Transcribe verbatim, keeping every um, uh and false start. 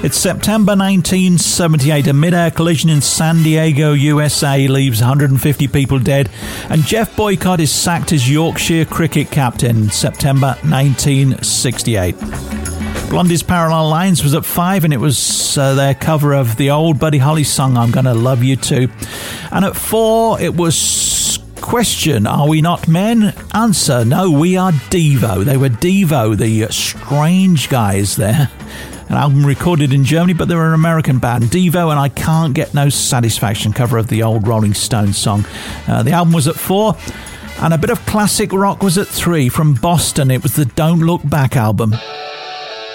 It's September nineteen seventy-eight. A mid-air collision in San Diego, U S A leaves one hundred fifty people dead, and Jeff Boycott is sacked as Yorkshire cricket captain. September nineteen sixty-eight. Blondie's Parallel Lines was at five, and it was uh, their cover of the old Buddy Holly song, I'm Gonna Love You Too. And at four, it was Question, Are We Not Men? Answer, no, we are Devo. They were Devo, the strange guys there. An album recorded in Germany, but they were an American band. Devo and I Can't Get No Satisfaction, cover of the old Rolling Stones song. Uh, the album was at four, and a bit of classic rock was at three. From Boston, it was the Don't Look Back album.